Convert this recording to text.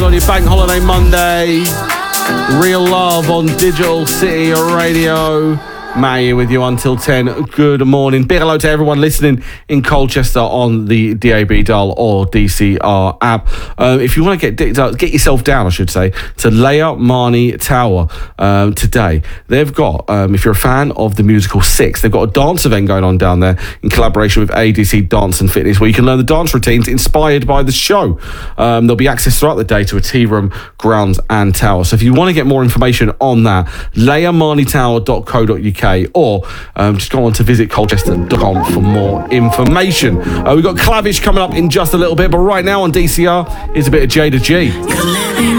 morning on your bank holiday Monday. Real Love on Digital City Radio. Matt here with you until 10. Good morning. Big hello to everyone listening in Colchester on the DAB dial or DCR app. If you want to get yourself down, I should say, to Leia Marnie Tower today. They've got, if you're a fan of the musical Six, they've got a dance event going on down there in collaboration with ADC Dance and Fitness, where you can learn the dance routines inspired by the show. There'll be access throughout the day to a tea room, grounds and tower. So if you want to get more information on that, leiamarnietower.co.uk or just go on to visitcolchester.com for more information. We've got Clavish coming up in just a little bit, but right now on DCR is a bit of Jada G.